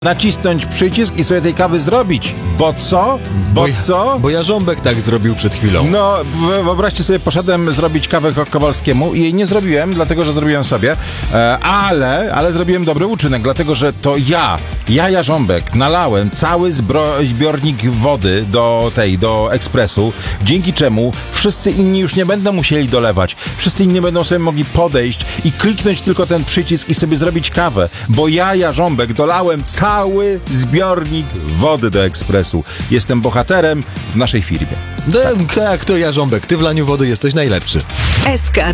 nacisnąć przycisk i sobie tej kawy zrobić. Bo co? Bo Jarząbek tak zrobił przed chwilą. No, wyobraźcie sobie, poszedłem zrobić kawę Kowalskiemu i jej nie zrobiłem, dlatego że zrobiłem sobie, ale zrobiłem dobry uczynek, dlatego że to ja Jarząbek, nalałem cały zbiornik wody do ekspresu, dzięki czemu wszyscy inni już nie będą musieli dolewać. Wszyscy inni będą sobie mogli podejść i kliknąć tylko ten przycisk i sobie zrobić kawę, bo ja, Jarząbek, dolałem cały zbiornik wody do ekspresu. Jestem bohaterem w naszej firmie. Tak, to Jarząbek, ty w laniu wody jesteś najlepszy. SK